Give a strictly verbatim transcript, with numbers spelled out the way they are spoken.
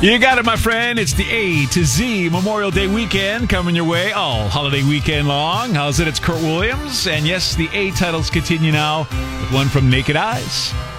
You got it, my friend. It's the A to Z Memorial Day weekend coming your way all holiday weekend long. How's it? It's Kurt Williams. And yes, the A titles continue now with one from Naked Eyes.